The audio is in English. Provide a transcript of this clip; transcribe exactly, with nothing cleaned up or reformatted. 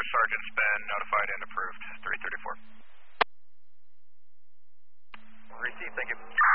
Sergeant's been notified and approved. three thirty-four. Received, thank you.